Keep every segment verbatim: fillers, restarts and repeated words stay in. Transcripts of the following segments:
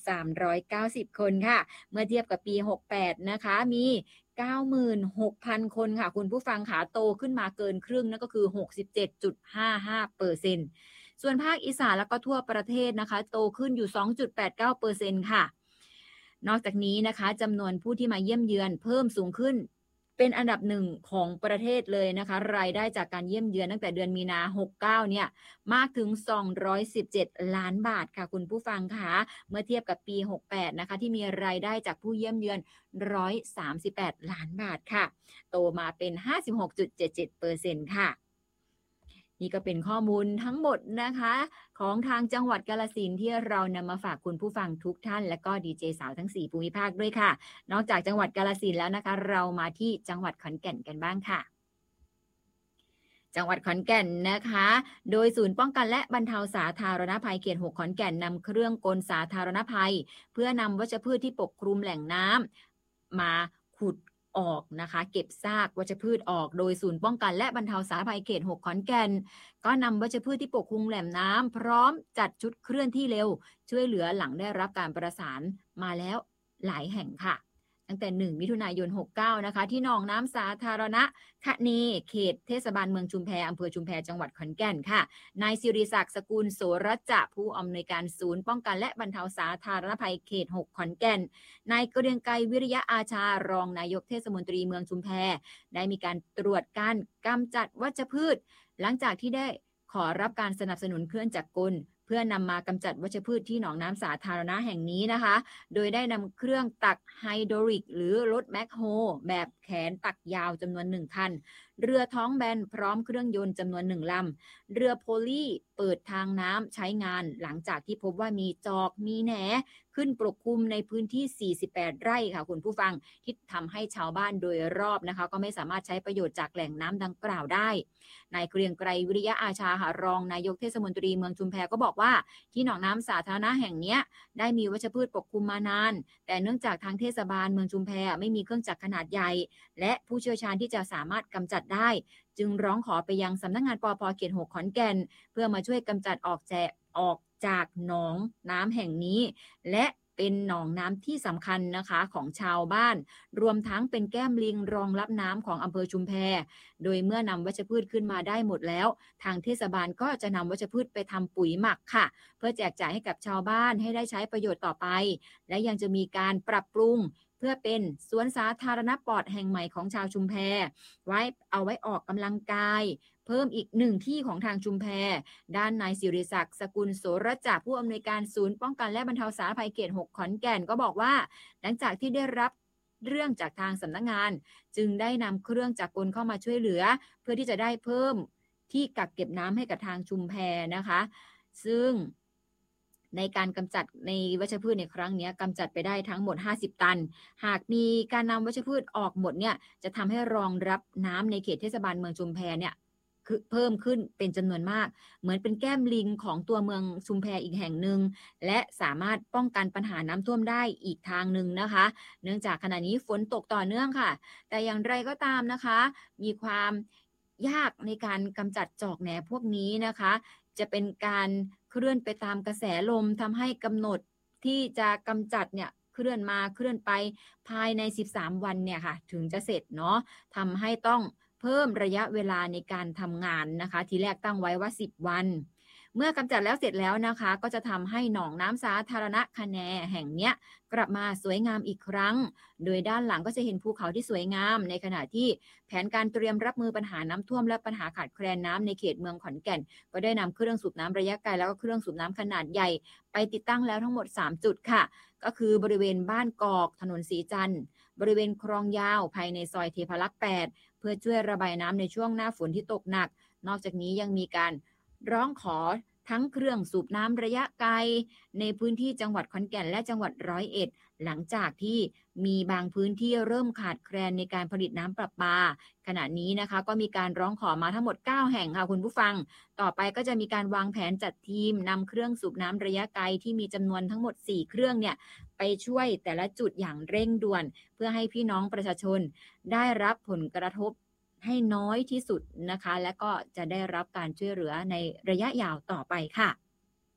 สามร้อยเก้าสิบ คนค่ะเมื่อเทียบกับปีหกสิบแปดนะคะมี เก้าหมื่นหกพัน คนค่ะคุณผู้ฟังขาโตขึ้นมาเกินครึ่งนั่นก็คือ หกสิบเจ็ดจุดห้าห้าเปอร์เซ็นต์ ส่วนภาคอีสานแล้วก็ทั่วประเทศนะคะโตขึ้นอยู่ สองจุดแปดเก้าเปอร์เซ็นต์ ค่ะนอกจากนี้นะคะจำนวนผู้ที่มาเยี่ยมเยือนเพิ่มสูงขึ้นเป็นอันดับหนึ่งของประเทศเลยนะคะรายได้จากการเยี่ยมเยือนตั้งแต่เดือนมีนาหกสิบเก้าเนี่ยมากถึงสองร้อยสิบเจ็ดล้านบาทค่ะคุณผู้ฟังค่ะเมื่อเทียบกับปีหกสิบแปดนะคะที่มีรายได้จากผู้เยี่ยมเยือนหนึ่งร้อยสามสิบแปดล้านบาทค่ะโตมาเป็น ห้าสิบหกจุดเจ็ดเจ็ดเปอร์เซ็นต์ ค่ะนี่ก็เป็นข้อมูลทั้งหมดนะคะของทางจังหวัดกาฬสินธุ์ที่เรานำมาฝากคุณผู้ฟังทุกท่านและก็ดีเจสาวทั้งสี่ภูมิภาคด้วยค่ะนอกจากจังหวัดกาฬสินธุ์แล้วนะคะเรามาที่จังหวัดขอนแก่นกันบ้างค่ะจังหวัดขอนแก่นนะคะโดยศูนย์ป้องกันและบรรเทาสาธารณภัยเขตหกขอนแก่นนำเครื่องกลสาธารณภัยเพื่อนำวัชพืชที่ปกคลุมแหล่งน้ำมาขุดออกนะคะเก็บซากวัชพืชออกโดยศูนย์ป้องกันและบรรเทาสาธารณภัยเขตหกขอนแก่นก็นำวัชพืชที่ปกคลุมแหล่งน้ำพร้อมจัดชุดเคลื่อนที่เร็วช่วยเหลือหลังได้รับการประสานมาแล้วหลายแห่งค่ะตั้งแต่หนึ่งมิถุนายนหกสิบเก้านะคะที่หนองน้ำสาธารณะคะเนเขตเทศบาลเมืองชุมแพอำเภอชุมแพจังหวัดขอนแก่นค่ะนายศิริศักดิ์สกุลโสรจะผู้อำนวยการศูนย์ป้องกันและบรรเทาสาธารณภัยเขตหกขอนแก่นนายเกรียงไกรวิริยะอาชารองนายกเทศมนตรีเมืองชุมแพได้มีการตรวจการกำจัดวัชพืชหลังจากที่ได้ขอรับการสนับสนุนเครื่องจักรกลเพื่อนำมากำจัดวัชพืชที่หนองน้ำสาธารณะแห่งนี้นะคะโดยได้นำเครื่องตักไฮดรอลิกหรือรถแมคโฮแบบแขนตักยาวจำนวนหนึ่งคันเรือท้องแบนพร้อมเครื่องยนต์จำนวนหนึ่งลำเรือโพลีเปิดทางน้ำใช้งานหลังจากที่พบว่ามีจอกมีแหนขึ้นปกคลุมในพื้นที่สี่สิบแปดไร่ค่ะคุณผู้ฟังที่ทำให้ชาวบ้านโดยรอบนะคะก็ไม่สามารถใช้ประโยชน์จากแหล่งน้ำดังกล่าวได้นายเกรียงไกรวิริยะอาชาค่ะรองนายกเทศมนตรีเมืองชุมแพก็บอกว่าที่หนองน้ำสาธารณะแห่งนี้ได้มีวัชพืชปกคลุมมานานแต่เนื่องจากทางเทศบาลเมืองชุมแพไม่มีเครื่องจักรขนาดใหญ่และผู้เชี่ยวชาญที่จะสามารถกำจัดได้จึงร้องขอไปยังสำนักงานปภ.เขตหกขอนแก่นเพื่อมาช่วยกำจัดออกแจออกจากหนองน้ำแห่งนี้และเป็นหนองน้ำที่สำคัญนะคะของชาวบ้านรวมทั้งเป็นแก้มลิงรองรับน้ำของอำเภอชุมแพโดยเมื่อนำวัชพืชขึ้นมาได้หมดแล้วทางเทศบาลก็จะนำวัชพืชไปทำปุ๋ยหมักค่ะเพื่อแจกจ่ายให้กับชาวบ้านให้ได้ใช้ประโยชน์ต่อไปและยังจะมีการปรับปรุงเพื่อเป็นสวนสาธารณปลอดแห่งใหม่ของชาวชุมแพไว้เอาไว้ออกกำลังกายเพิ่มอีกหนึ่งที่ของทางชุมแพด้านนายศิริศักดิ์สกุลโสรจะผู้อำนวยการศูนย์ป้องกันและบรรเทาสาธารณภัยเขตหกขอนแก่นก็บอกว่าหลังจากที่ได้รับเรื่องจากทางสำนักงานจึงได้นำเครื่องจักรกลเข้ามาช่วยเหลือเพื่อที่จะได้เพิ่มที่กักเก็บน้ำให้กับทางชุมแพนะคะซึ่งในการกำจัดในวัชพืชในครั้งนี้กำจัดไปได้ทั้งหมดห้าสิบตันหากมีการนำวัชพืชออกหมดเนี่ยจะทำให้รองรับน้ำในเขตเทศบาลเมืองชุมแพเนี่ยคือเพิ่มขึ้นเป็นจำนวนมากเหมือนเป็นแก้มลิงของตัวเมืองชุมแพอีกแห่งหนึ่งและสามารถป้องกันปัญหาน้ำท่วมได้อีกทางหนึ่งนะคะเนื่องจากขณะนี้ฝนตกต่อเนื่องค่ะแต่อย่างไรก็ตามนะคะมีความยากในการกำจัดจอกแหนพวกนี้นะคะจะเป็นการเคลื่อนไปตามกระแสลมทำให้กำหนดที่จะกำจัดเนี่ยเคลื่อนมาเคลื่อนไปภายในสิบสามวันเนี่ยค่ะถึงจะเสร็จเนาะทำให้ต้องเพิ่มระยะเวลาในการทำงานนะคะทีแรกตั้งไว้ว่าสิบวันเมื่อกำจัดแล้วเสร็จแล้วนะคะก็จะทำให้หนองน้ำสาธารณะคะแนแห่งเนี้ยกลับมาสวยงามอีกครั้งโดยด้านหลังก็จะเห็นภูเขาที่สวยงามในขณะที่แผนการเตรียมรับมือปัญหาน้ำท่วมและปัญหาขาดแคลนน้ำในเขตเมืองขอนแก่นก็ได้นำเครื่องสูบน้ำระยะไกลแล้วก็เครื่องสูบน้ำขนาดใหญ่ไปติดตั้งแล้วทั้งหมดสามจุดค่ะก็คือบริเวณบ้านกอกถนนศรีจันทร์บริเวณคลองยาวภายในซอยเทพารักษ์แปดเพื่อช่วยระบายน้ำในช่วงหน้าฝนที่ตกหนักนอกจากนี้ยังมีการร้องขอทั้งเครื่องสูบน้ำระยะไกลในพื้นที่จังหวัดขอนแก่นและจังหวัดร้อยเอ็ดหลังจากที่มีบางพื้นที่เริ่มขาดแคลนในการผลิตน้ำประปาขณะนี้นะคะก็มีการร้องขอมาทั้งหมดเก้าแห่งค่ะคุณผู้ฟังต่อไปก็จะมีการวางแผนจัดทีมนำเครื่องสูบน้ำระยะไกลที่มีจำนวนทั้งหมดสี่เครื่องเนี่ยไปช่วยแต่ละจุดอย่างเร่งด่วนเพื่อให้พี่น้องประชาชนได้รับผลกระทบให้น้อยที่สุดนะคะและก็จะได้รับการช่วยเหลือในระยะยาวต่อไปค่ะ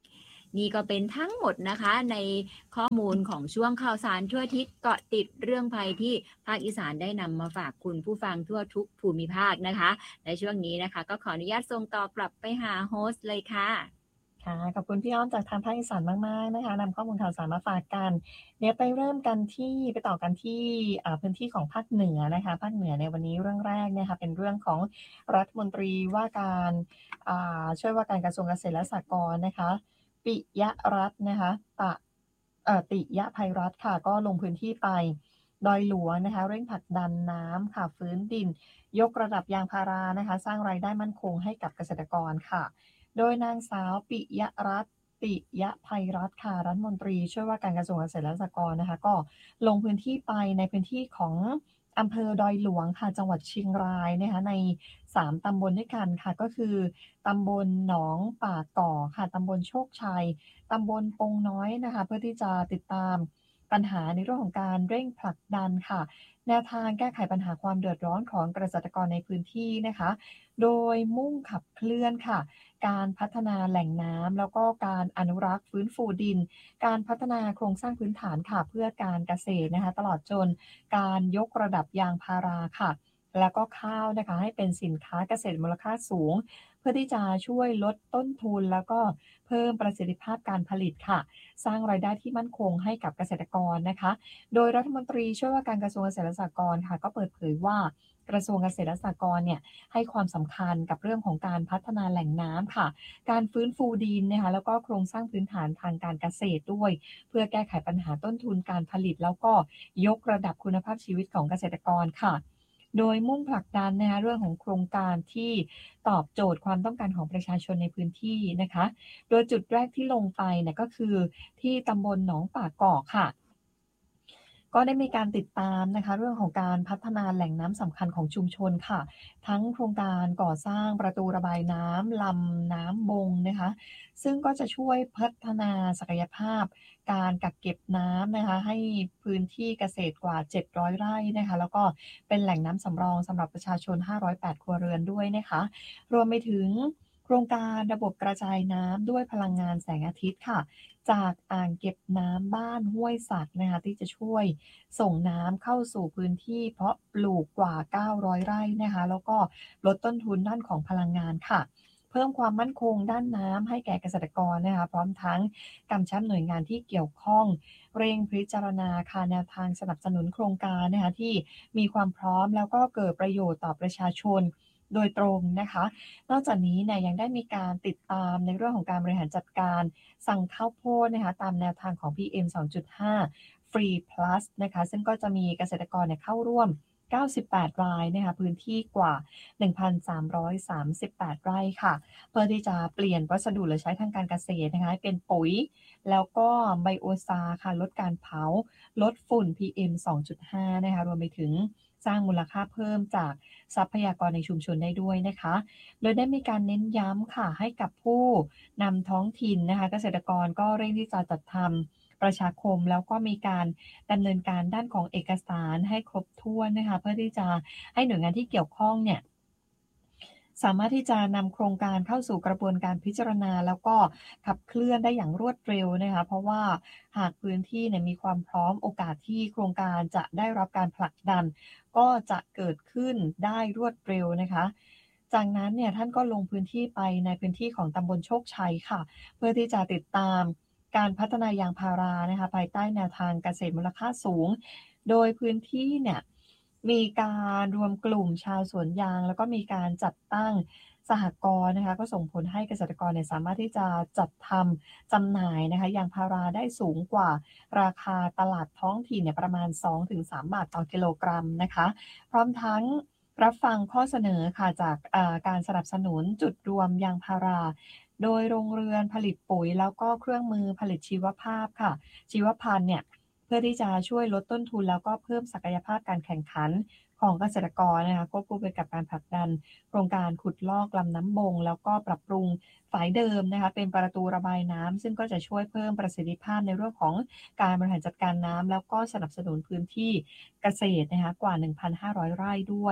นี่ก็เป็นทั้งหมดนะคะในข้อมูลของช่วงข่าวสารทั่วอาทิศเกาะติดเรื่องภัยที่ภาคอีสานได้นำมาฝากคุณผู้ฟังทั่วทุกภูมิภาคนะคะในช่วงนี้นะคะก็ขออนุญาตส่งต่อกลับไปหาโฮสต์เลยค่ะค่ะขอบคุณพี่อ้อมจากทางภาคอีสานมากๆนะคะนำข้อมูลข่าวสารมาฝากกันเดี๋ยวไปเริ่มกันที่ไปต่อกันที่อ่าพื้นที่ของภาคเหนือนะคะภาคเหนือในวันนี้เรื่องแรกเนี่ยค่ะเป็นเรื่องของรัฐมนตรีว่าการอ่าช่วยว่าการกระทรวงเกษตรและสหกรณ์นะคะปิยรัตน์นะคะตะเอ่อติยภัยรัตน์ค่ะก็ลงพื้นที่ไปดอยหลวงนะคะเร่งผลักดันน้ำค่ะฟื้นดินยกระดับยางพารานะคะสร้างรายได้มั่นคงให้กับเกษตรกรค่ะ โดยนางสาวปิยรัตน์ปิยภัยรัตน์ค่ะรัฐมนตรีช่วยว่าการกระทรวงเกษตรและสหกรณ์นะคะก็ลงพื้นที่ไปในพื้นที่ของอำเภอดอยหลวงค่ะจังหวัดเชียงรายนะคะในสามตำบลด้วยกันค่ะก็คือตำบลหนองป่าก่อค่ะตำบลโชคชัยตำบลปงน้อยนะคะเพื่อที่จะติดตามปัญหาในเรื่องของการเร่งผลักดันค่ะแนวทางแก้ไขปัญหาความเดือดร้อนของเกษตรกรในพื้นที่นะคะโดยมุ่งขับเคลื่อนค่ะ การพัฒนาแหล่งน้ำแล้วก็การอนุรักษ์ฟื้นฟูดิน การพัฒนาโครงสร้างพื้นฐานค่ะเพื่อการเกษตรนะคะตลอดจนการยกระดับยางพาราค่ะแล้วก็ข้าวนะคะให้เป็นสินค้าเกษตรมูลค่าสูงเพื่อที่จะช่วยลดต้นทุนแล้วก็เพิ่มประสิทธิภาพการผลิตค่ะสร้างรายได้ที่มั่นคงให้กับเกษตรกรนะคะโดยรัฐมนตรีช่วยว่าการกระทรวงเกษตรและสหกรณ์ค่ะก็เปิดเผยว่ากระทรวงเกษตรและสหกรณ์เนี่ยให้ความสำคัญกับเรื่องของการพัฒนาแหล่งน้ำค่ะ การฟื้นฟูดินนะคะแล้วก็โครงสร้างพื้นฐานทางการเกษตรด้วยเพื่อแก้ไขปัญหาต้นทุนการผลิตแล้วก็ยกระดับคุณภาพชีวิตของเกษตรกรค่ะโดยมุ่งผลักดันนะคะเรื่องของโครงการที่ตอบโจทย์ความต้องการของประชาชนในพื้นที่นะคะโดยจุดแรกที่ลงไปเนี่ยก็คือที่ตำบลหนองป่ากอกค่ะ ก็ได้มีการติดตามนะคะเรื่องของการพัฒนาแหล่งน้ำสำคัญของชุมชนค่ะทั้งโครงการก่อสร้างประตูระบายน้ำลำน้ำบงนะคะซึ่งก็จะช่วยพัฒนาศักยภาพการกักเก็บน้ำนะคะให้พื้นที่เกษตรกว่าเจ็ดร้อยไร่นะคะแล้วก็เป็นแหล่งน้ำสำรองสำหรับประชาชนห้าร้อยแปดครัวเรือนด้วยนะคะรวมไปถึงโครงการระบบกระจายน้ำด้วยพลังงานแสงอาทิตย์ค่ะ จากอ่างเก็บน้ำบ้านห้วยสัตว์นะคะที่จะช่วยส่งน้ำเข้าสู่พื้นที่เพาะปลูกกว่าเก้าร้อยไร่นะคะแล้วก็ลดต้นทุนด้านของพลังงานค่ะเพิ่มความมั่นคงด้านน้ำให้แก่เกษตรกรนะคะพร้อมทั้งกำชับหน่วยงานที่เกี่ยวข้องเร่งพิจารณาค่ะแนวทางสนับสนุนโครงการนะคะที่มีความพร้อมแล้วก็เกิดประโยชน์ต่อประชาชนโดยตรงนะคะนอกจากนี้เนี่ยยังได้มีการติดตามในเรื่องของการบริหารจัดการ สั่งข้าวโพดนะคะตามแนวทางของ พี เอ็ม สองจุดห้า Free Plus นะคะซึ่งก็จะมีเกษตรกรเนี่ยเข้าร่วมเก้าสิบแปดรายนะคะพื้นที่กว่า หนึ่งพันสามร้อยสามสิบแปด ไร่ค่ะเพื่อที่จะเปลี่ยนวัสดุเหลือใช้ทางการเกษตรนะคะให้เป็นปุ๋ยแล้วก็ไบโอซาค่ะลดการเผาลดฝุ่น พี เอ็ม สองจุดห้า นะคะรวมไปถึงสร้างมูลค่าเพิ่มจากทรัพยากรในชุมชนได้ด้วยนะคะ โดยได้มีการเน้นย้ำค่ะให้กับผู้นำท้องถิ่นนะคะเกษตรกรก็เร่งที่จะจัดทำประชาคมแล้วก็มีการดำเนินการด้านของเอกสารให้ครบถ้วนนะคะเพื่อที่จะให้หน่วยงานที่เกี่ยวข้องเนี่ยสามารถที่จะนำโครงการเข้าสู่กระบวนการพิจารณาแล้วก็ขับเคลื่อนได้อย่างรวดเร็วนะคะเพราะว่าหากพื้นที่เนี่ยมีความพร้อมโอกาสที่โครงการจะได้รับการผลักดันก็จะเกิดขึ้นได้รวดเร็วนะคะ จากนั้นเนี่ยท่านก็ลงพื้นที่ไปในพื้นที่ของตำบลโชคชัยค่ะเพื่อที่จะติดตามการพัฒนายางพารานะคะภายใต้แนวทางเกษตรมูลค่าสูงโดยพื้นที่เนี่ยมีการรวมกลุ่มชาวสวนยางแล้วก็มีการจัดตั้งสหกรณ์นะคะก็ส่งผลให้เกษตรกรเนี่ยสามารถที่จะจัดทำจำหน่ายนะคะยางพาราได้สูงกว่าราคาตลาดท้องถิ่นเนี่ยประมาณสองถึงสามบาทต่อกิโลกรัมนะคะพร้อมทั้ง รับฟังข้อเสนอค่ะจากอ่าการสนับสนุนจุดรวมยางพาราโดยโรงเรือนผลิตปุ๋ยแล้วก็เครื่องมือผลิตชีวภาพค่ะชีวพันธุ์เนี่ยเพื่อที่จะช่วยลดต้นทุนแล้วก็เพิ่มศักยภาพการแข่งขันของเกษตรกรนะคะควบคู่ไปกับการผลักดันโครงการขุดลอกลำน้ำบงแล้วก็ปรับปรุงฝายเดิมนะคะเป็นประตูระบายน้ำซึ่งก็จะช่วยเพิ่มประสิทธิภาพในเรื่องของการบริหารจัดการน้ำแล้วก็สนับสนุนพื้นที่เกษตรนะคะกว่า หนึ่งพันห้าร้อย ไร่ด้วย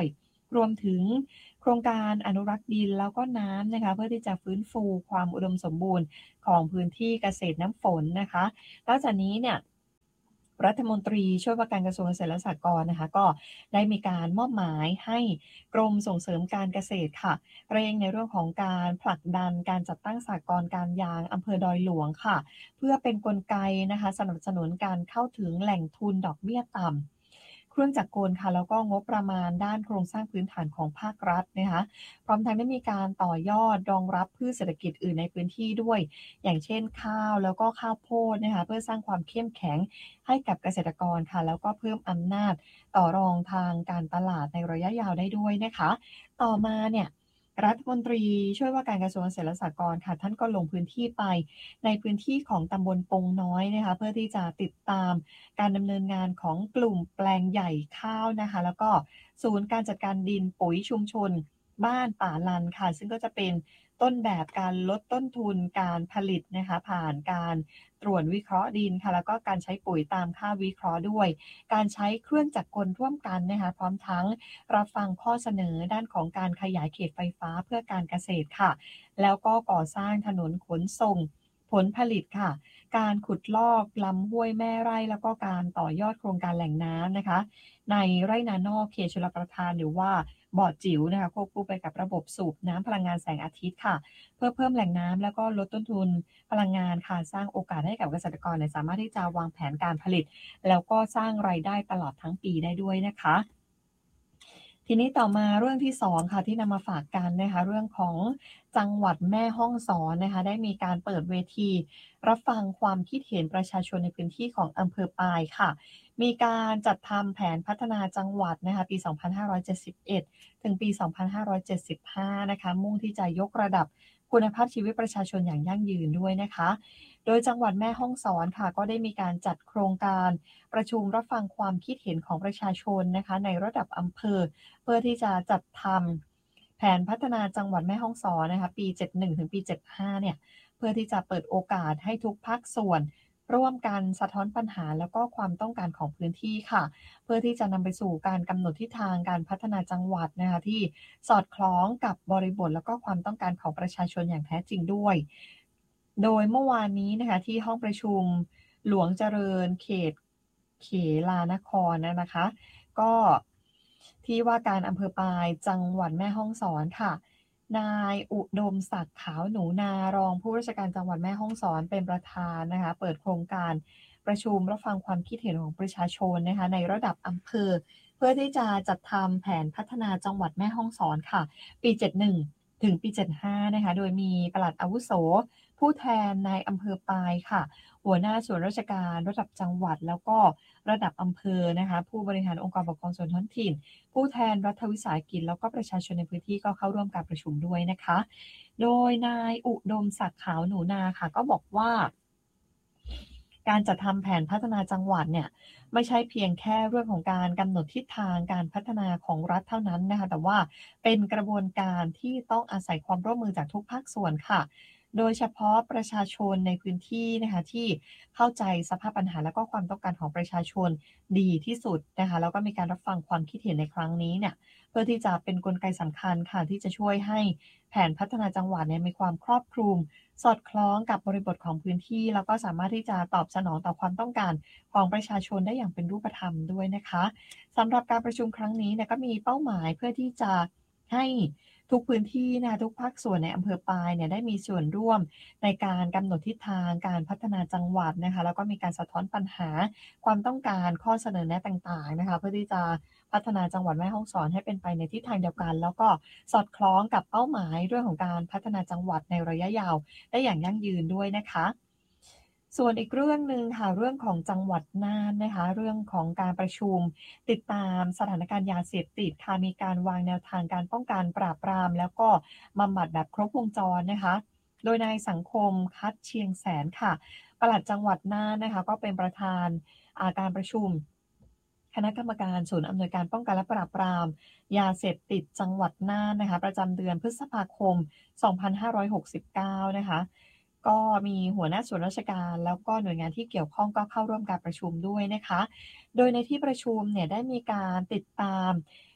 รวมถึงโครงการอนุรักษ์ดินแล้วก็น้ำนะคะเพื่อที่จะฟื้นฟูความอุดมสมบูรณ์ของพื้นที่เกษตรน้ำฝนนะคะนอกจากนี้เนี่ยรัฐมนตรีช่วยว่าการกระทรวงเกษตรและสหกรณ์นะคะก็ได้มีการมอบหมายให้กรมส่งเสริมการเกษตรค่ะเร่งในเรื่องของการผลักดันการจัดตั้งสหกรณ์การยางอำเภอดอยหลวงค่ะเพื่อเป็นกลไกนะคะสนับสนุนการเข้าถึงแหล่งทุนดอกเบี้ยต่ำเครื่องจักรกลค่ะแล้วก็งบประมาณด้านโครงสร้างพื้นฐานของภาครัฐนะคะพร้อมทั้งได้มีการต่อยอดรองรับพืชเศรษฐกิจอื่นในพื้นที่ด้วยอย่างเช่นข้าวแล้วก็ข้าวโพดนะคะเพื่อสร้างความเข้มแข็งให้กับเกษตรกรค่ะแล้วก็เพิ่มอำนาจต่อรองทางการตลาดในระยะยาวได้ด้วยนะคะต่อมาเนี่ยรัฐมนตรีช่วยว่าการกระทรวงเกษตรและสหกรณ์ค่ะท่านก็ลงพื้นที่ไปในพื้นที่ของตำบลปงน้อยนะคะเพื่อที่จะติดตามการดำเนินงานของกลุ่มแปลงใหญ่ข้าวนะคะแล้วก็ศูนย์การจัดการดินปุ๋ยชุมชนบ้านป่าลันค่ะซึ่งก็จะเป็นต้นแบบการลดต้นทุนการผลิตนะคะผ่านการตรวจวิเคราะห์ดินค่ะแล้วก็การใช้ปุ๋ยตามค่าวิเคราะห์ด้วยการใช้เครื่องจักรกลร่วมกันนะคะพร้อมทั้งรับฟังข้อเสนอด้านของการขยายเขตไฟฟ้าเพื่อการเกษตรค่ะแล้วก็ก่อสร้างถนนขนส่งผลผลิตค่ะการขุดลอกลำห้วยแม่ไร่แล้วก็การต่อยอดโครงการแหล่งน้ำนะคะในไร่นานอกเขตชลประทานหรือว่าบ่อจิ๋วนะคะควบคู่ไปกับระบบสูบน้ำพลังงานแสงอาทิตย์ค่ะเพื่อเพิ่มแหล่งน้ำแล้วก็ลดต้นทุนพลังงานค่ะสร้างโอกาสให้กับเกษตรกรเนี่ยสามารถที่จะวางแผนการผลิตแล้วก็สร้างรายได้ตลอดทั้งปีได้ด้วยนะคะทีนี้ต่อมาเรื่องที่สองค่ะที่นำมาฝากกันนะคะเรื่องของจังหวัดแม่ฮ่องสอนนะคะได้มีการเปิดเวทีรับฟังความคิดเห็นประชาชนในพื้นที่ของอำเภอปายค่ะมีการจัดทำแผนพัฒนาจังหวัดนะคะปี สองพันห้าร้อยเจ็ดสิบเอ็ด ถึงปี สองพันห้าร้อยเจ็ดสิบห้า นะคะมุ่งที่จะยกระดับคุณภาพชีวิตประชาชนอย่างยั่งยืนด้วยนะคะโดยจังหวัดแม่ฮ่องสอนค่ะก็ได้มีการจัดโครงการประชุมรับฟังความคิดเห็นของประชาชนนะคะในระดับอำเภอเพื่อที่จะจัดทำแผนพัฒนาจังหวัดแม่ฮ่องสอนนะคะปี เจ็ดสิบเอ็ด ถึงปี เจ็ดสิบห้า เนี่ยเพื่อที่จะเปิดโอกาสให้ทุกภาคส่วนร่วมกันสะท้อนปัญหาแล้วก็ความต้องการของพื้นที่ค่ะเพื่อที่จะนำไปสู่การกำหนดทิศทางการพัฒนาจังหวัดนะคะที่สอดคล้องกับบริบทแล้วก็ความต้องการของประชาชนอย่างแท้จริงด้วยโดยเมื่อวานนี้นะคะที่ห้องประชุมหลวงเจริญเขตเขลานครนะคะก็ที่ว่าการอำเภอปายจังหวัดแม่ฮ่องสอนค่ะนายอุดมศักดิ์ขาวหนูนารองผู้ราชการจังหวัดแม่ฮ่องสอนเป็นประธานนะคะเปิดโครงการประชุมรับฟังความคิดเห็นของประชาชนนะคะในระดับอำเภอเพื่อที่จะจัดทำแผนพัฒนาจังหวัดแม่ฮ่องสอนค่ะปีเจ็ดสิบเอ็ดถึงปีเจ็ดสิบห้านะคะโดยมีปลัดอาวุโสผู้แทนในอำเภอปายค่ะหัวหน้าส่วนราชการระดับจังหวัดแล้วก็ระดับอำเภอนะคะผู้บริหารองค์กรปกครองส่วนท้องถิ่นผู้แทนรัฐวิสาหกิจแล้วก็ประชาชนในพื้นที่ก็เข้าร่วมการประชุมด้วยนะคะโดยนายอุดมศักดิ์ขาวหนูนาค่ะก็บอกว่าการจัดทำแผนพัฒนาจังหวัดเนี่ยไม่ใช่เพียงแค่เรื่องของการกำหนดทิศทางการพัฒนาของรัฐเท่านั้นนะคะแต่ว่าเป็นกระบวนการที่ต้องอาศัยความร่วมมือจากทุกภาคส่วนค่ะโดยเฉพาะประชาชนในพื้นที่นะคะที่เข้าใจสภาพปัญหาและก็ความต้องการของประชาชนดีที่สุดนะคะแล้วก็มีการรับฟังความคิดเห็นในครั้งนี้เนี่ยเพื่อที่จะเป็นกลไกสำคัญค่ะที่จะช่วยให้แผนพัฒนาจังหวัดเนี่ยมีความครอบคลุมสอดคล้องกับบริบทของพื้นที่แล้วก็สามารถที่จะตอบสนองต่อความต้องการของประชาชนได้อย่างเป็นรูปธรรมด้วยนะคะสำหรับการประชุมครั้งนี้เนี่ยก็มีเป้าหมายเพื่อที่จะให้ทุกพื้นที่นะทุกภาคส่วนในอำเภอปายเนี่ยได้มีส่วนร่วมในการกำหนดทิศทางการพัฒนาจังหวัดนะคะแล้วก็มีการสะท้อนปัญหาความต้องการข้อเสนอแนะต่างๆนะคะเพื่อที่จะพัฒนาจังหวัดแม่ฮ่องสอนให้เป็นไปในทิศทางเดียวกันแล้วก็สอดคล้องกับเป้าหมายเรื่องของการพัฒนาจังหวัดในระยะยาวได้อย่างยั่งยืนด้วยนะคะส่วนอีกเรื่องหนึ่งค่ะเรื่องของจังหวัดน่านนะคะเรื่องของการประชุมติดตามสถานการณ์ยาเสพติดค่ะมีการวางแนวทางการป้องกันปราบปรามแล้วก็บำบัดแบบครบวงจรนะคะโดยนายสังคมคัดเชียงแสนค่ะปลัดจังหวัดน่านนะคะก็เป็นประธานอาการประชุมคณะกรรมการศูนย์อำนวยการป้องกันและปราบปรามยาเสพติดจังหวัดน่านนะคะประจำเดือนพฤษภาคมสองพันห้าร้อยหกสิบเก้านะคะก็มีหัวหน้าส่วนราชการแล้วก็หน่วยงานที่เกี่ยวข้องก็เข้าร่วมการประชุมด้วยนะคะโดยในที่ประชุมเนี่ยได้มีการติดตาม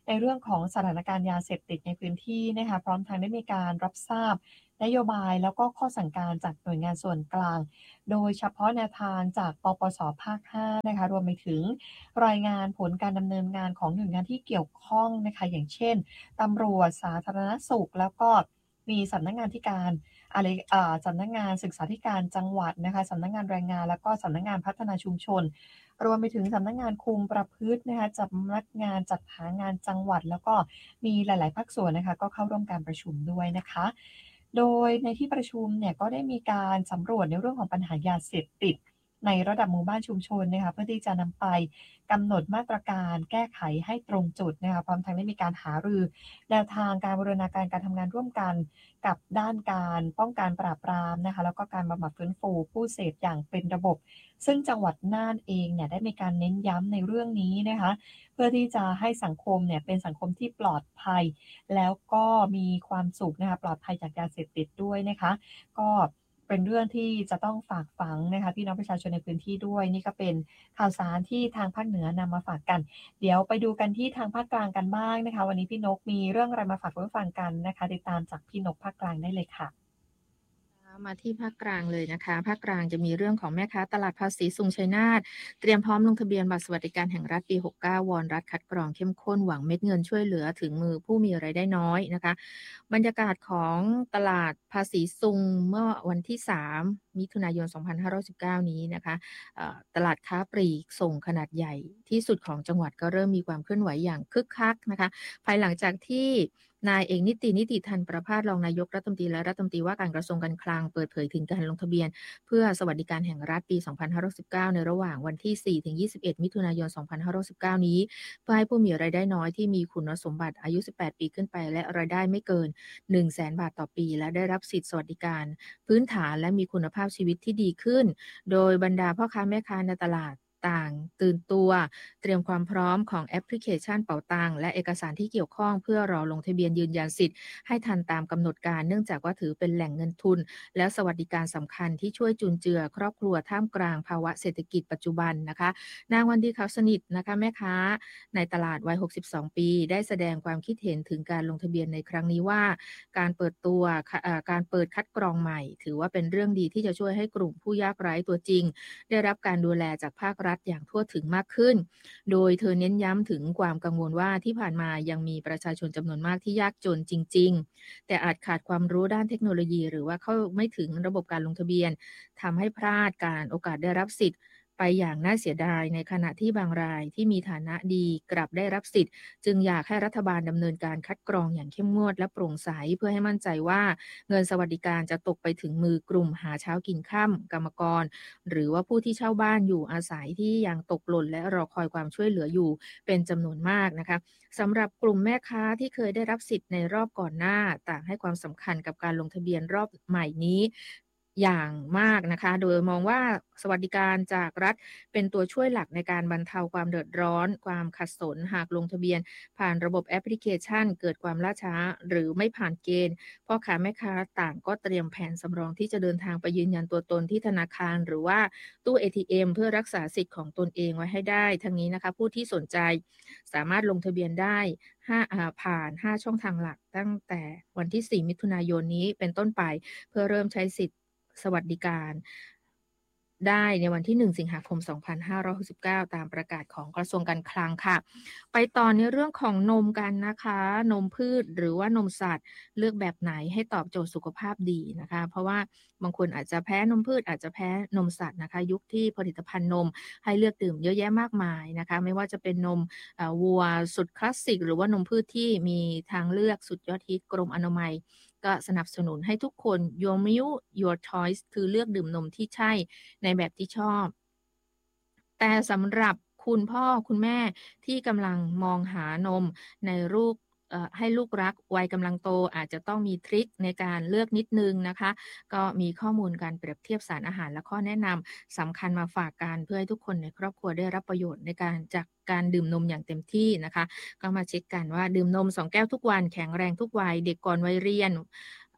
ในเรื่องของสถานการณ์ยาเสพติดในพื้นที่นะคะพร้อมทั้งได้มีการรับทราบนโยบายแล้วก็ข้อสั่งการจากหน่วยงานส่วนกลางโดยเฉพาะแนวทางจากปปสภาคห้านะคะรวมไปถึงรายงานผลการดำเนินงานของหน่วยงานที่เกี่ยวข้องนะคะอย่างเช่นตำรวจสาธารณสุขแล้วก็มีสำนักงานที่การอะไรอ่าสำนักงานศึกษาธิการจังหวัดนะคะสำนักงานแรงงานแล้วก็สำนักงานพัฒนาชุมชนรวมไปถึงสำนักงานคุมประพฤตินะคะสำนักงานจัดหางานจังหวัดแล้วก็มีหลายๆภาคส่วนนะคะก็เข้าร่วมการประชุมด้วยนะคะ โดยในที่ประชุมเนี่ยก็ได้มีการสำรวจในเรื่องของปัญหายาเสพติดในระดับหมู่บ้านชุมชนนะคะเพื่อที่จะนำไปกำหนดมาตรการแก้ไขให้ตรงจุดนะคะพร้อมทั้งได้มีการหารือแนวทางการบูรณาการการทำงานร่วมกันกับด้านการป้องกันปราบปรามนะคะแล้วก็การบำบัดฟื้นฟูผู้เสพอย่างเป็นระบบซึ่งจังหวัดน่านเองเนี่ยได้มีการเน้นย้ำในเรื่องนี้นะคะเพื่อที่จะให้สังคมเนี่ยเป็นสังคมที่ปลอดภัย แล้วก็มีความสุขนะคะปลอดภัยจากยาเสพติดด้วยนะคะก็เป็นเรื่องที่จะต้องฝากฝังนะคะพี่น้องประชาชนในพื้นที่ด้วยนี่ก็เป็นข่าวสารที่ทางภาคเหนือนำมาฝากกันเดี๋ยวไปดูกันที่ทางภาคกลางกันบ้างนะคะวันนี้พี่นกมีเรื่องอะไรมาฝากคุณผู้ฟังกันนะคะติดตามจากพี่นกภาคกลางได้เลยค่ะมาที่ภาคกลางเลยนะคะภาคกลางจะมีเรื่องของแม่ค้าตลาดภาษีสุงชัยนาทเตรียมพร้อมลงทะเบียนบัตรสวัสดิการแห่งรัฐปีหกเก้าวอนรัฐคัดกรองเข้มข้นหวังเม็ดเงินช่วยเหลือถึงมือผู้มีรายได้น้อยนะคะบรรยากาศของตลาดภาษีซุงเมื่อวันที่สามมิถุนายนสองพันห้าร้อยสิบเก้านี้นะคะตลาดค้าปลีกส่งขนาดใหญ่ที่สุดของจังหวัดก็เริ่มมีความเคลื่อนไหวอย่างคึกคักนะคะภายหลังจากที่นายเอกนิตินิติธันประภาสรองนายกรัฐมนตรีและรัฐมนตรีว่าการกระทรวงการคลังเปิดเผยถึงการลงทะเบียนเพื่อสวัสดิการแห่งรัฐปี สองพันห้าร้อยสิบเก้า ในระหว่างวันที่ สี่ถึงยี่สิบเอ็ด มิถุนายน สองพันห้าร้อยสิบเก้า นี้เพื่อให้ผู้มีรายได้น้อยที่มีคุณสมบัติอายุ สิบแปด ปีขึ้นไปและรายได้ไม่เกิน หนึ่งแสน บาทต่อปีและได้รับสิทธิสวัสดิการพื้นฐานและมีคุณภาพชีวิตที่ดีขึ้นโดยบรรดาพ่อค้าแม่ค้าในตลาดต่างตื่นตัวเตรียมความพร้อมของแอปพลิเคชันเป๋าตังและเอกสารที่เกี่ยวข้องเพื่อรอลงทะเบียนยืนยันสิทธิ์ให้ทันตามกำหนดการเนื่องจากว่าถือเป็นแหล่งเงินทุนและสวัสดิการสำคัญที่ช่วยจุนเจือครอบครัวท่ามกลางภาวะเศรษฐกิจปัจจุบันนะคะนางวันดีเขาสนิทนะคะแม่ค้าในตลาดวัยหกสิบสองปีได้แสดงความคิดเห็นถึงการลงทะเบียนในครั้งนี้ว่าการเปิดตัวการเปิดคัดกรองใหม่ถือว่าเป็นเรื่องดีที่จะช่วยให้กลุ่มผู้ยากไร้ตัวจริงได้รับการดูแลจากภาครัฐอย่างทั่วถึงมากขึ้นโดยเธอเน้นย้ำถึงความกังวลว่าที่ผ่านมายังมีประชาชนจำนวนมากที่ยากจนจริงๆแต่อาจขาดความรู้ด้านเทคโนโลยีหรือว่าเข้าไม่ถึงระบบการลงทะเบียนทำให้พลาดการโอกาสได้รับสิทธิ์ไปอย่างน่าเสียดายในขณะที่บางรายที่มีฐานะดีกลับได้รับสิทธิ์จึงอยากให้รัฐบาลดำเนินการคัดกรองอย่างเข้มงวดและโปร่งใสเพื่อให้มั่นใจว่าเงินสวัสดิการจะตกไปถึงมือกลุ่มหาเช้ากินค่ำกรรมกรหรือว่าผู้ที่เช่าบ้านอยู่อาศัยที่ยังตกหล่นและรอคอยความช่วยเหลืออยู่เป็นจำนวนมากนะคะสำหรับกลุ่มแม่ค้าที่เคยได้รับสิทธิ์ในรอบก่อนหน้าต่างให้ความสำคัญกับการลงทะเบียนรอบใหม่นี้อย่างมากนะคะโดยมองว่าสวัสดิการจากรัฐเป็นตัวช่วยหลักในการบรรเทาความเดือดร้อนความขัดสนหากลงทะเบียนผ่านระบบแอปพลิเคชันเกิดความล่าช้าหรือไม่ผ่านเกณฑ์พ่อค้าแม่ค้าต่างก็เตรียมแผนสำรองที่จะเดินทางไปยืนยันตัวตนที่ธนาคารหรือว่าตู้ เอ ที เอ็ม เพื่อรักษาสิทธิ์ของตนเองไว้ให้ได้ทั้งนี้นะคะผู้ที่สนใจสามารถลงทะเบียนได้ห้าอ่าผ่านห้าช่องทางหลักตั้งแต่วันที่สี่มิถุนายนนี้เป็นต้นไปเพื่อเริ่มใช้สิทธิ์สวัสดิการได้ในวันที่หนึ่งสิงหาคมสองพันห้าร้อยหกสิบเก้าตามประกาศของกระทรวงการคลังค่ะไปต่อในเรื่องของนมกันนะคะนมพืชหรือว่านมสัตว์เลือกแบบไหนให้ตอบโจทย์สุขภาพดีนะคะเพราะว่าบางคนอาจจะแพ้นมพืชอาจจะแพ้นมสัตว์นะคะยุคที่ผลิตภัณฑ์นมให้เลือกดื่มเยอะแยะมากมายนะคะไม่ว่าจะเป็นนมวัวสุดคลาสสิกหรือว่านมพืชที่มีทางเลือกสุดยอดฮิตกรมอนามัยก็สนับสนุนให้ทุกคน your milk your choice คือเลือกดื่มนมที่ใช่ในแบบที่ชอบแต่สำหรับคุณพ่อคุณแม่ที่กำลังมองหานมในรูปให้ลูกรักวัยกำลังโตอาจจะต้องมีทริคในการเลือกนิดนึงนะคะก็มีข้อมูลการเปรียบเทียบสารอาหารและข้อแนะนำสำคัญมาฝากกันเพื่อให้ทุกคนในครอบครัวได้รับประโยชน์ในการจากการดื่มนมอย่างเต็มที่นะคะก็มาเช็คกันว่าดื่มนมสองแก้วทุกวันแข็งแรงทุกวัยเด็กก่อนวัยเรียน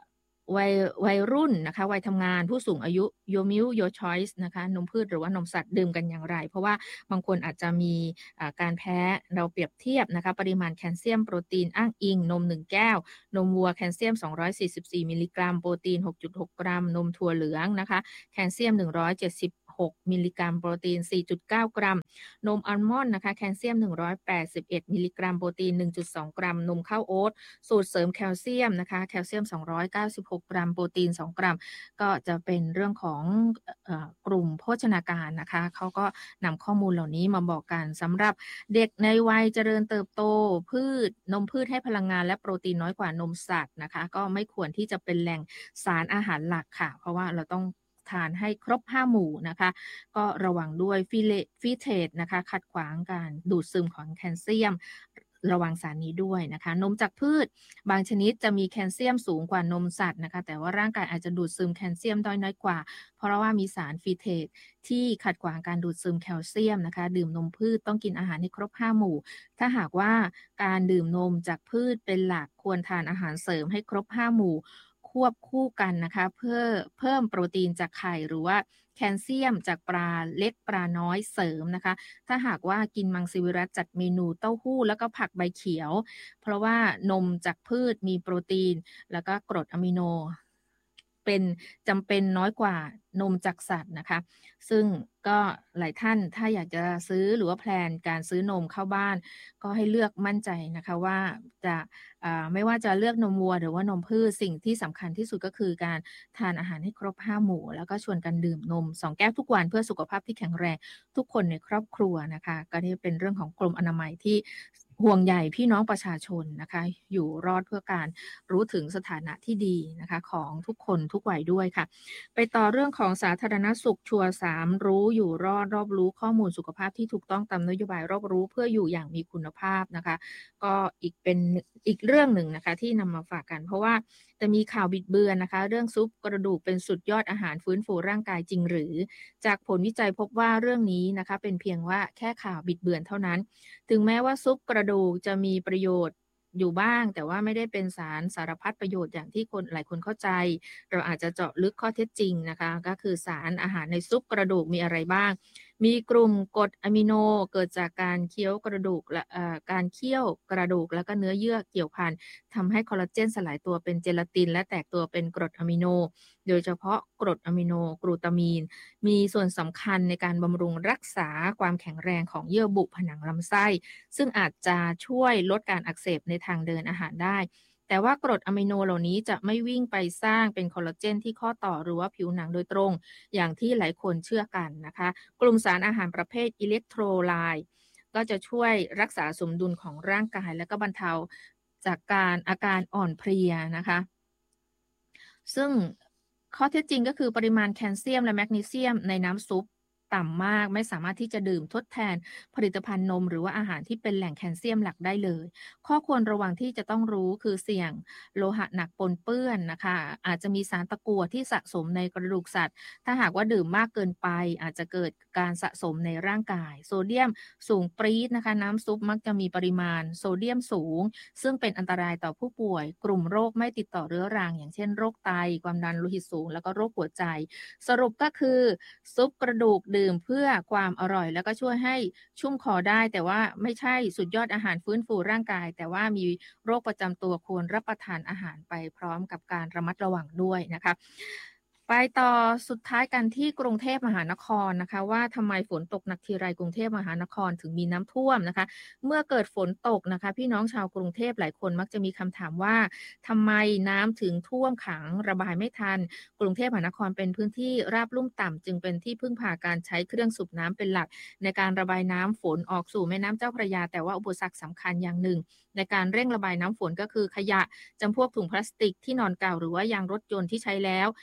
วัยวัยรุ่นนะคะวัยทำงานผู้สูงอายุ Your Milk Your Choice นะคะนมพืชหรือว่านมสัตว์ดื่มกันอย่างไรเพราะว่าบางคนอาจจะมีอ่าการแพ้เราเปรียบเทียบนะคะปริมาณแคลเซียมโปรตีนอ้างอิงนมหนึ่งแก้วนมวัวแคลเซียมสองร้อยสี่สิบสี่มิลลิกรัมโปรตีน หกจุดหก กรัมนมถั่วเหลืองนะคะแคลเซียมหนึ่งร้อยเจ็ดสิบหกมิลลิกรัมโปรตีน สี่จุดเก้า กรัมนมอัลมอนด์นะคะแคลเซียมหนึ่งร้อยแปดสิบเอ็ดมิลลิกรัมโปรตีน หนึ่งจุดสอง กรัมนมข้าวโอ๊ตสูตรเสริมแคลเซียมนะคะแคลเซียมสองร้อยเก้าสิบหกกรัมโปรตีนสองกรัมก็จะเป็นเรื่องของเอ่อกลุ่มโภชนาการนะคะเขาก็นำข้อมูลเหล่านี้มาบอกกันสำหรับเด็กในวัยเจริญเติบโตพืชนมพืชให้พลังงานและโปรตีนน้อยกว่านมสัตว์นะคะก็ไม่ควรที่จะเป็นแหล่งสารอาหารหลักค่ะเพราะว่าเราต้องทานให้ครบห้าหมู่นะคะก็ระวังด้วยฟิเลฟิเทตนะคะขัดขวางการดูดซึมของแคลเซียมระวังสารนี้ด้วยนะคะนมจากพืชบางชนิดจะมีแคลเซียมสูงกว่านมสัตว์นะคะแต่ว่าร่างกายอาจจะดูดซึมแคลเซียมได้น้อยกว่าเพราะว่ามีสารฟิเทตที่ขัดขวางการดูดซึมแคลเซียมนะคะดื่มนมพืชต้องกินอาหารให้ครบห้าหมู่ถ้าหากว่าการดื่มนมจากพืชเป็นหลักควรทานอาหารเสริมให้ครบห้าหมู่ควบคู่กันนะคะเพื่อเพิ่มโปรตีนจากไข่หรือว่าแคลเซียมจากปลาเล็กปลาน้อยเสริมนะคะถ้าหากว่ากินมังสวิรัติจัดเมนูเต้าหู้แล้วก็ผักใบเขียวเพราะว่านมจากพืชมีโปรตีนแล้วก็กรดอะมิโนเป็นจำเป็นน้อยกว่านมจากสัตว์นะคะซึ่งก็หลายท่านถ้าอยากจะซื้อหรือว่าแพลนการซื้อนมเข้าบ้านก็ให้เลือกมั่นใจนะคะว่าจะไม่ว่าจะเลือกนมวัวหรือว่านมพืชสิ่งที่สำคัญที่สุดก็คือการทานอาหารให้ครบห้าหมู่แล้วก็ชวนกันดื่มนมสองแก้วทุกวันเพื่อสุขภาพที่แข็งแรงทุกคนในครอบครัวนะคะก็นี่เป็นเรื่องของกรมอนามัยที่ห่วงใยพี่น้องประชาชนนะคะอยู่รอดเพื่อการรู้ถึงสถานะที่ดีนะคะของทุกคนทุกวัยด้วยค่ะไปต่อเรื่องของสาธารณสุขชัวร์สามรู้อยู่รอดรอบรู้ข้อมูลสุขภาพที่ถูกต้องตามนโยบายรอบรู้เพื่ออยู่อย่างมีคุณภาพนะคะก็อีกเป็นอีกเรื่องหนึ่งนะคะที่นำมาฝากกันเพราะว่าจะมีข่าวบิดเบือนนะคะเรื่องซุปกระดูกเป็นสุดยอดอาหารฟื้นฟูร่างกายจริงหรือจากผลวิจัยพบว่าเรื่องนี้นะคะเป็นเพียงว่าแค่ข่าวบิดเบือนเท่านั้นถึงแม้ว่าซุปกระดูกจะมีประโยชน์อยู่บ้างแต่ว่าไม่ได้เป็นสารสารพัดประโยชน์อย่างที่คนหลายคนเข้าใจเราอาจจะเจาะลึกข้อเท็จจริงนะคะก็คือสารอาหารในซุปกระดูกมีอะไรบ้างมีกลุ่มกรดอะมิโนเกิดจากการเคี้ยวกระดูกและการเคี่ยวกระดูกแล้วก็เนื้อเยื่อเกี่ยวพันทำให้คอลลาเจนสลายตัวเป็นเจลาตินและแตกตัวเป็นกรดอะมิโนโดยเฉพาะกรดอะมิโนกลูตามีนมีส่วนสำคัญในการบำรุงรักษาความแข็งแรงของเยื่อบุผนังลำไส้ซึ่งอาจจะช่วยลดการอักเสบในทางเดินอาหารได้แต่ว่ากรดอะมิโนเหล่านี้จะไม่วิ่งไปสร้างเป็นคอลลาเจนที่ข้อต่อหรือว่าผิวหนังโดยตรงอย่างที่หลายคนเชื่อกันนะคะกลุ่มสารอาหารประเภทอิเล็กโทรไลต์ก็จะช่วยรักษาสมดุลของร่างกายและก็บรรเทาจากการอาการอ่อนเพลียนะคะซึ่งข้อเท็จจริงก็คือปริมาณแคลเซียมและแมกนีเซียมในน้ำซุปต่ำมากไม่สามารถที่จะดื่มทดแทนผลิตภัณฑ์นมหรือว่าอาหารที่เป็นแหล่งแคลเซียมหลักได้เลยข้อควรระวังที่จะต้องรู้คือเสี่ยงโลหะหนักปนเปื้อนนะคะอาจจะมีสารตะกั่วที่สะสมในกระดูกสัตว์ถ้าหากว่าดื่มมากเกินไปอาจจะเกิดการสะสมในร่างกายโซเดียมสูงปรี๊ดนะคะน้ำซุปมักจะมีปริมาณโซเดียมสูงซึ่งเป็นอันตรายต่อผู้ป่วยกลุ่มโรคไม่ติดต่อเรื้อรังอย่างเช่นโรคไตความดันโลหิตสูงแล้วก็โรคหัวใจสรุปก็คือซุปกระดูกดื่มเพื่อความอร่อยแล้วก็ช่วยให้ชุ่มคอได้แต่ว่าไม่ใช่สุดยอดอาหารฟื้นฟูร่างกายแต่ว่ามีโรคประจำตัวควรรับประทานอาหารไปพร้อมกับการระมัดระวังด้วยนะคะไปต่อสุดท้ายกันที่กรุงเทพมหานครนะคะว่าทำไมฝนตกหนักทีไรกรุงเทพมหานครถึงมีน้ำท่วมนะคะเมื่อเกิดฝนตกนะคะพี่น้องชาวกรุงเทพหลายคนมักจะมีคำถามว่าทำไมน้ำถึงท่วมขังระบายไม่ทันกรุงเทพมหานครเป็นพื้นที่ราบลุ่มต่ำจึงเป็นที่พึ่งพาการใช้เครื่องสูบน้ำเป็นหลักในการระบายน้ำฝนออกสู่แม่น้ำเจ้าพระยาแต่ว่าอุปสรรคสำคัญอย่างหนึ่งในการเร่งระบายน้ำฝนก็คือขยะจำพวกถุงพลาสติกที่นอนเก่าหรือว่ายางรถยนต์ที่ใช้แล้วนี่คือ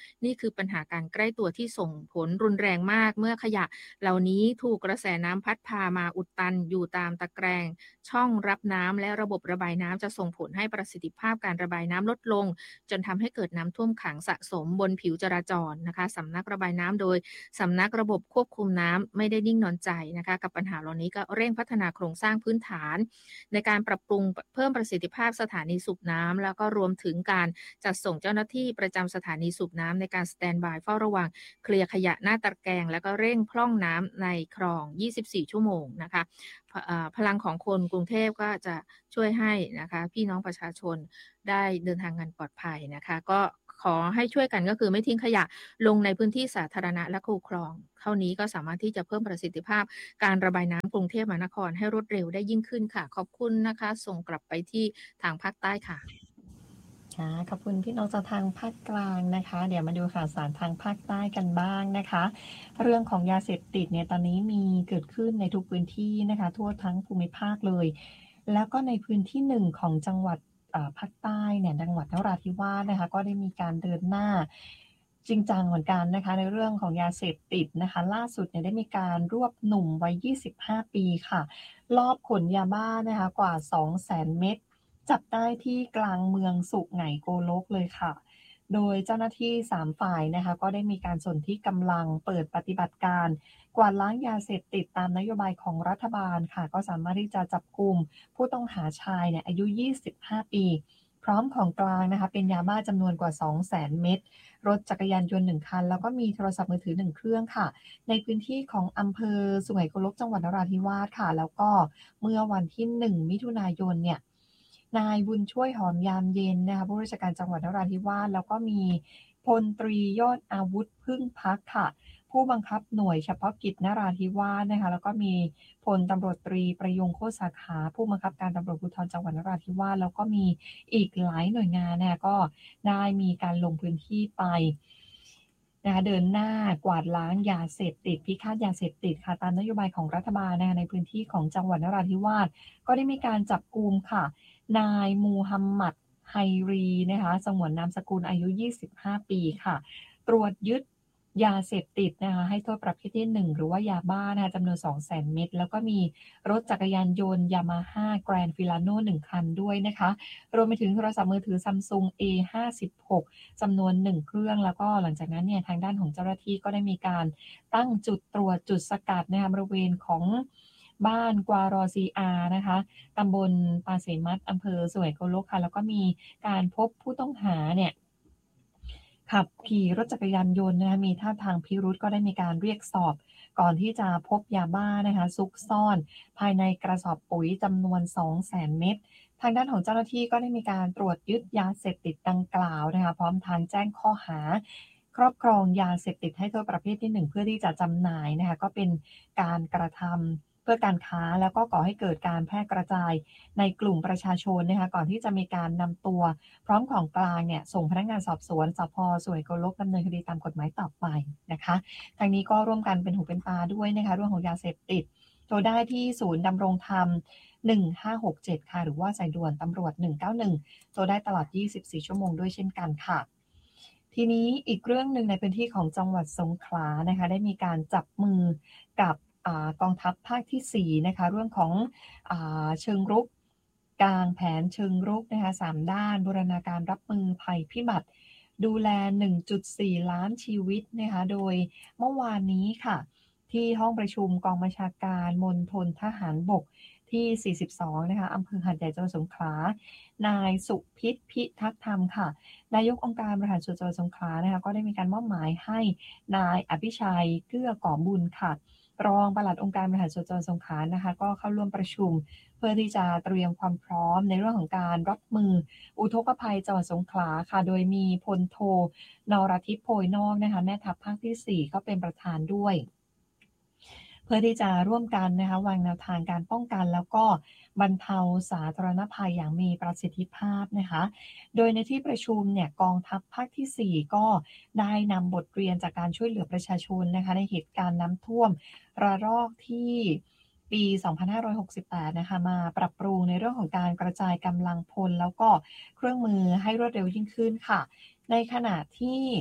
คือปัญหาการใกล้ตัวที่ส่งผลรุนแรงมากเมื่อขยะเหล่านี้ถูกกระแสน้ำพัดพามาอุดตันอยู่ตามตะแกรงช่องรับน้ำและระบบระบายน้ำจะส่งผลให้ประสิทธิภาพการระบายน้ำลดลงจนทำให้เกิดน้ำท่วมขังสะสมบนผิวจราจรนะคะสำนักระบายน้ำโดยสำนักระบบควบคุมน้ำไม่ได้นิ่งนอนใจนะคะกับปัญหาเหล่านี้ก็เร่งพัฒนาโครงสร้างพื้นฐานในการปรับปรุงเพิ่มประสิทธิภาพสถานีสูบน้ำแล้วก็รวมถึงการจัดส่งเจ้าหน้าที่ประจำสถานีสูบน้ำในการสแตนด์บายเฝ้าระวังเคลียร์ขยะหน้าตะแกรงแล้วก็เร่งพร่องน้ำในคลองยี่สิบสี่ชั่วโมงนะคะพลังของคนกรุงเทพก็จะช่วยให้นะคะพี่น้องประชาชนได้เดินทางกันปลอดภัยนะคะก็ขอให้ช่วยกันก็คือไม่ทิ้งขยะลงในพื้นที่สาธารณะและคูคลองเท่านี้ก็สามารถที่จะเพิ่มประสิทธิภาพการระบายน้ำกรุงเทพมหานครให้รวดเร็วได้ยิ่งขึ้นค่ะขอบคุณนะคะส่งกลับไปที่ทางภาคใต้ค่ะค่ะขอบคุณพี่น้องจากทางภาคกลางนะคะเดี๋ยวมาดูข่าวสารทางภาคใต้กันบ้างนะคะเรื่องของยาเสพติดเนี่ยตอนนี้มีเกิดขึ้นในทุกพื้นที่นะคะทั่วทั้งภูมิภาคเลยแล้วก็ในพื้นที่หนึ่งของจังหวัดภาคใต้เนี่ยจังหวัดนราธิวาสนะคะก็ได้มีการเดินหน้าจริงจังเหมือนกันนะคะในเรื่องของยาเสพติดนะคะล่าสุดเนี่ยได้มีการรวบหนุ่มวัยยี่สิบห้าปีค่ะลอบขนยาบ้านะคะกว่า สองแสน เม็ดจับได้ที่กลางเมืองสุไหงโกลกเลยค่ะโดยเจ้าหน้าที่สามฝ่ายนะคะก็ได้มีการสนที่กำลังเปิดปฏิบัติการกวาดล้างยาเสพติดตามนโยบายของรัฐบาลค่ะก็สามารถที่จะจับกุมผู้ต้องหาชายเนี่ยอายุยี่สิบห้าปีพร้อมของกลางนะคะเป็นยาบ้าจำนวนกว่า สองแสน เม็ดรถจักรยานยนต์หนึ่งคันแล้วก็มีโทรศัพท์มือถือหนึ่งเครื่องค่ะในพื้นที่ของอำเภอสุไหงโกลกจังหวัดนราธิวาสค่ะแล้วก็เมื่อวันที่หนึ่งมิถุนายนเนี่ยนายบุญช่วยหอมยามเย็นนะคะผู้ราชการจังหวัดนราธิวาสแล้วก็มีพลตรียอดอาวุธพึ่งพักค่ะผู้บังคับหน่วยเฉพาะกิจนราธิวาสนะคะแล้วก็มีพลตำรวจตรีประยงโคตรสาขาผู้บังคับการตำรวจภูธรจังหวัดนราธิวาสแล้วก็มีอีกหลายหน่วยงานเนี่ยก็ได้มีการลงพื้นที่ไปนะคะเดินหน้ากวาดล้างยาเสพติดพิฆาตยาเสพติดค่ะตามนโยบายของรัฐบาลนะคะในพื้นที่ของจังหวัดนราธิวาสก็ได้มีการจับกุมค่ะนายมูฮัมหมัดไฮรีนะคะสงวนนามสกุลอายุยี่สิบห้าปีค่ะตรวจยึดยาเสพติดนะคะให้โทษประเภทที่หนึ่งหรือว่ายาบ้านะคะจำนวน สองแสน เม็ดแล้วก็มีรถจักรยานยนต์ Yamaha Grand Filano หนึ่งคันด้วยนะคะรวมไปถึงโทรศัพท์มือถือ Samsung เอ ห้าสิบหก จำนวนหนึ่งเครื่องแล้วก็หลังจากนั้นเนี่ยทางด้านของเจ้าหน้าที่ก็ได้มีการตั้งจุดตรวจจุดสกัดนะคะบริเวณของบ้านกวารอซีอานะคะตำบลปาเสมัดอำเภอสุไหงโกลกค่ะแล้วก็มีการพบผู้ต้องหาเนี่ยขับขี่รถจักรยานยนต์นะคะมีท่าทางพิรุธก็ได้มีการเรียกสอบก่อนที่จะพบยาบ้านะคะซุกซ่อนภายในกระสอบปุ๋ยจำนวน สองแสน เม็ดทางด้านของเจ้าหน้าที่ก็ได้มีการตรวจยึดยาเสพติดดังกล่าวนะคะพร้อมทางแจ้งข้อหาครอบครองยาเสพติดให้โทษประเภทที่หนึ่งเพื่อที่จะจำหน่ายนะคะก็เป็นการกระทำเพื่อการค้าแล้วก็ก่อให้เกิดการแพร่กระจายในกลุ่มประชาชนนะคะก่อนที่จะมีการนำตัวพร้อมของกลางเนี่ยส่งพนักงานสอบสวนสภ.สุไหงโกลกดำเนินคดีตามกฎหมายต่อไปนะคะทางนี้ก็ร่วมกันเป็นหูเป็นตาด้วยนะคะเรื่องของยาเสพติดโทรได้ที่ศูนย์ดำรงธรรมหนึ่งห้าหกเจ็ดค่ะหรือว่าสายด่วนตำรวจหนึ่งเก้าหนึ่งโทรได้ตลอดยี่สิบสี่ชั่วโมงด้วยเช่นกันค่ะทีนี้อีกเรื่องหนึ่งในพื้นที่ของจังหวัดสงขลานะคะได้มีการจับมือกับกองทัพภาคที่สี่นะคะเรื่องของเชิงรุกกลางแผนเชิงรุกนะคะสามด้านบูรณาการรับมือภัยพิบัติดูแล หนึ่งจุดสี่ ล้านชีวิตนะคะโดยเมื่อวานนี้ค่ะที่ห้องประชุมกองบัญชาการมณฑลทหารบกที่สี่สิบสองนะคะอำเภอหาดใหญ่จังหวัดสงขลานายสุพิษพิทักษ์ธรรมค่ะนายกองค์การบริหารส่วนจังหวัดสงขลานะคะก็ได้มีการมอบหมายให้นายอภิชัยเกื้อก่อบุญค่ะรองปลัดองค์การบริหารส่วนจังหวัดสงขลานะคะก็เข้าร่วมประชุมเพื่อที่จะเตรียมความพร้อมในเรื่องของการรับมืออุทกภัยจังหวัดสงขลาค่ะโดยมีพลโทนรทิพย์โพยนอกนะคะแม่ทัพภาคที่สี่ก็เป็นประธานด้วยเพื่อที่จะร่วมกันนะคะวางแนวทางการป้องกันแล้วก็บรรเทาสาธารณภัยอย่างมีประสิทธิภาพนะคะโดยในที่ประชุมเนี่ยกองทัพภาคที่สี่ก็ได้นำบทเรียนจากการช่วยเหลือประชาชนนะคะในเหตุการณ์น้ำท่วมระลอกที่ปีสองพันห้าร้อยหกสิบแปดนะคะมาปรับปรุงในเรื่องของการกระจายกำลังพลแล้วก็เครื่องมือให้รวดเร็วยิ่งขึ้นค่ะในขณะที่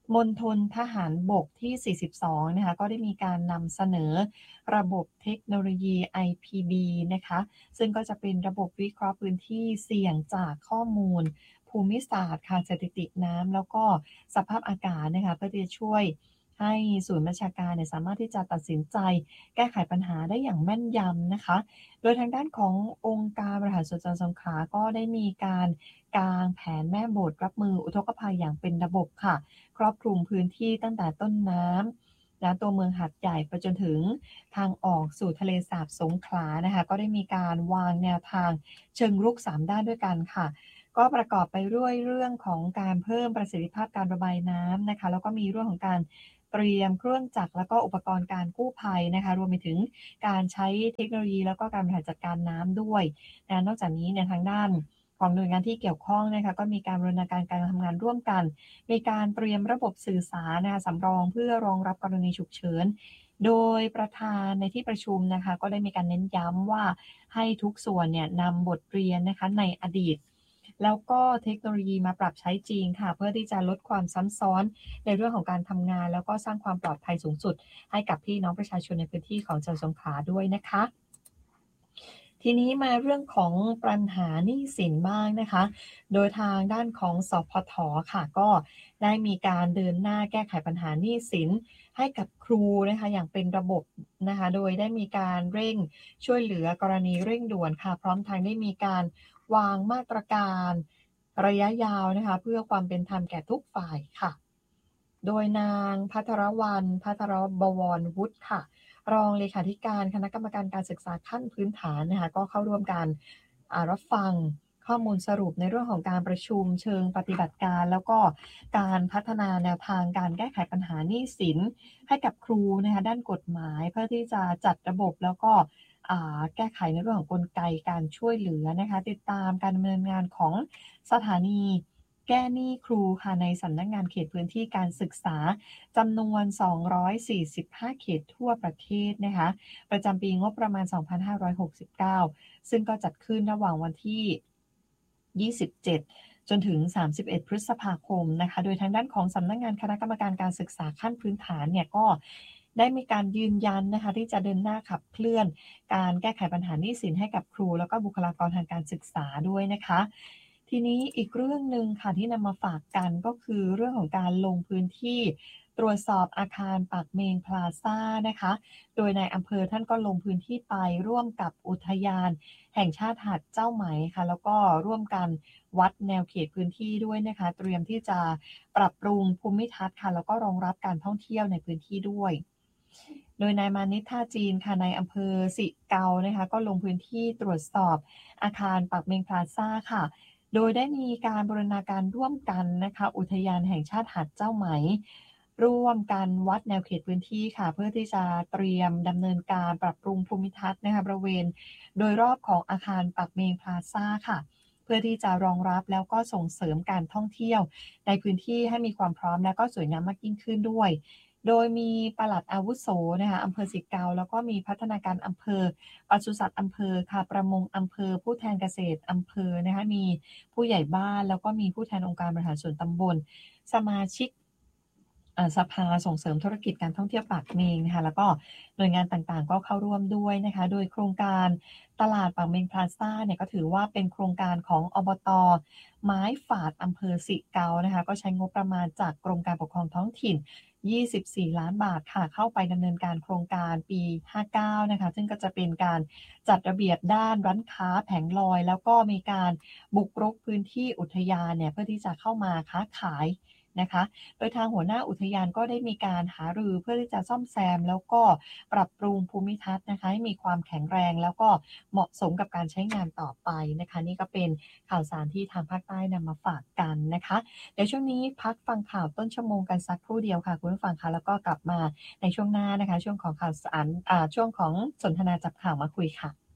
มณฑลทหารบกที่ สี่สิบสอง นะคะก็ได้มีการนำเสนอระบบเทคโนโลยี ไอ พี บี นะคะซึ่งก็จะเป็นระบบวิเคราะห์พื้นที่เสี่ยงจากข้อมูลภูมิศาสตร์ค่ะสถิติน้ำแล้วก็สภาพอากาศนะคะเพื่อที่จะช่วยให้ศูนย์บัญชาการเนี่ยสามารถที่จะตัดสินใจแก้ไขปัญหาได้อย่างแม่นยำนะคะโดยทางด้านขององค์การบริหารส่วนจังหวัดสงขลาก็ได้มีการกางแผนแม่บทรับมืออุทกภัยอย่างเป็นระบบค่ะครอบคลุมพื้นที่ตั้งแต่ต้นน้ำและตัวเมืองหาดใหญ่ไปจนถึงทางออกสู่ทะเลสาบสงขลานะคะก็ได้มีการวางแนวทางเชิงรุกสามด้านด้วยกันค่ะก็ประกอบไปด้วยเรื่องของการเพิ่มประสิทธิภาพการระบายน้ำนะคะแล้วก็มีเรื่องของการเตรียมเครื่องจักรแล้วก็อุปกรณ์การกู้ภัยนะคะรวมไปถึงการใช้เทคโนโลยีแล้วก็การบริหารจัดการน้ำด้วยนะนอกจากนี้เนี่ยทางด้านของหน่วยงานที่เกี่ยวข้องนะคะก็มีการบูรณาการการทำงานร่วมกันมีการเตรียมระบบสื่อสารนะคะสำรองเพื่อรองรับกรณีฉุกเฉินโดยประธานในที่ประชุมนะคะก็ได้มีการเน้นย้ำว่าให้ทุกส่วนเนี่ยนำบทเรียนนะคะในอดีตแล้วก็เทคโนโลยีมาปรับใช้จริงค่ะเพื่อที่จะลดความซ้ำซ้อนในเรื่องของการทำงานแล้วก็สร้างความปลอดภัยสูงสุดให้กับพี่น้องประชาชนในพื้นที่ของจังหวัดสงขลาด้วยนะคะทีนี้มาเรื่องของปัญหาหนี้สินบ้างนะคะโดยทางด้านของสพทค่ะก็ได้มีการเดินหน้าแก้ไขปัญหาหนี้สินให้กับครูนะคะอย่างเป็นระบบนะคะโดยได้มีการเร่งช่วยเหลือกรณีเร่งด่วนค่ะพร้อมทางได้มีการวางมาตรการระยะยาวนะคะเพื่อความเป็นธรรมแก่ทุกฝ่ายค่ะโดยนางภัทรวรรณภัทรบวรวุฒิค่ะรองเลขาธิการคณะกรรมการการศึกษาขั้นพื้นฐานนะคะก็เข้าร่วมการรับฟังข้อมูลสรุปในเรื่องของการประชุมเชิงปฏิบัติการแล้วก็การพัฒนาแนวทางการแก้ไขปัญหาหนี้สินให้กับครูนะคะด้านกฎหมายเพื่อที่จะจัดระบบแล้วก็แก้ไขในเรื่องของกลไกการช่วยเหลือนะคะติดตามการดำเนินงานของสถานีแก้หนี้ครูค่ะในสำนักงานเขตพื้นที่การศึกษาจำนวนสองร้อยสี่สิบห้าเขตทั่วประเทศนะคะประจำปีงบประมาณสองพันห้าร้อยหกสิบเก้าซึ่งก็จัดขึ้นระหว่างวันที่ยี่สิบเจ็ดจนถึงสามสิบเอ็ดพฤษภาคมนะคะโดยทางด้านของสำนักงานคณะกรรมการการศึกษาขั้นพื้นฐานเนี่ยก็ได้มีการยืนยันนะคะที่จะเดินหน้าขับเคลื่อนการแก้ไขปัญหาหนี้สินให้กับครูแล้วก็บุคลากรทางการศึกษาด้วยนะคะทีนี้อีกเรื่องหนึ่งค่ะที่นำมาฝากกันก็คือเรื่องของการลงพื้นที่ตรวจสอบอาคารปากเมงพลาซ่านะคะโดยในอำเภอท่านก็ลงพื้นที่ไปร่วมกับอุทยานแห่งชาติหาดเจ้าไหมค่ะแล้วก็ร่วมกันวัดแนวเขตพื้นที่ด้วยนะคะเตรียมที่จะปรับปรุงภูมิทัศน์ค่ะแล้วก็รองรับการท่องเที่ยวในพื้นที่ด้วยโดยนายมานิตท่าจีนค่ะในอำเภอสิเกานะคะก็ลงพื้นที่ตรวจสอบอาคารปากเมงพลาซ่าค่ะโดยได้มีการบูรณาการร่วมกันนะคะอุทยานแห่งชาติหาดเจ้าไหมร่วมกันวัดแนวเขตพื้นที่ค่ะเพื่อที่จะเตรียมดำเนินการปรับปรุงภูมิทัศน์นะคะบริเวณโดยรอบของอาคารปากเมงพลาซ่าค่ะเพื่อที่จะรองรับแล้วก็ส่งเสริมการท่องเที่ยวในพื้นที่ให้มีความพร้อมและก็สวยงามมากยิ่งขึ้นด้วยโดยมีปลัดอาวุโสนะคะอำเภอสิเกาแล้วก็มีพัฒนาการอำเภอปศุสัตว์อำเภอค่ะประมงอำเภอผู้แทนเกษตรอำเภอนะคะมีผู้ใหญ่บ้านแล้วก็มีผู้แทนองค์การบริหารส่วนตำบลสมาชิกสภาส่งเสริมธุรกิจการท่องเที่ยวปากเมงนะคะแล้วก็หน่วยงานต่างๆก็เข้าร่วมด้วยนะคะโดยโครงการตลาดปากเมงพลาซ่าเนี่ยก็ถือว่าเป็นโครงการของอบต.ไม้ฝาดอำเภอสิเกานะคะก็ใช้งบประมาณจากกรมการปกครองท้องถิ่นยี่สิบสี่ล้านบาทค่ะเข้าไปดำเนินการโครงการปีห้าสิบเก้านะคะซึ่งก็จะเป็นการจัดระเบียบด้านร้านค้าแผงลอยแล้วก็มีการบุกรุกพื้นที่อุทยานเนี่ยเพื่อที่จะเข้ามาค้าขายนะคะโดยทางหัวหน้าอุทยานก็ได้มีการหารือเพื่อที่จะซ่อมแซมแล้วก็ปรับปรุงภูมิทัศน์นะคะให้มีความแข็งแรงแล้วก็เหมาะสมกับการใช้งานต่อไปนะคะนี่ก็เป็นข่าวสารที่ทางภาคใต้นำมาฝากกันนะคะเดี๋ยวช่วงนี้พักฟังข่าวต้นชั่วโมงกันสักครู่เดียวค่ะคุณผู้ฟังคะแล้วก็กลับมาในช่วงหน้านะคะช่วงของข่าวสารอ่าช่วงของสนทนาจับข่าวมาคุยค่ะ